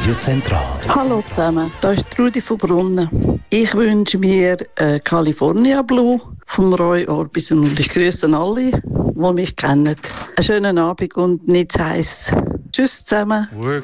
Radio Zentral. Hallo zusammen, da ist Trudi von Brunnen. Ich wünsche mir California Blue vom Roy Orbison und ich grüße alle, die mich kennen. Einen schönen Abend und nicht zu heiß. Tschüss zusammen. We're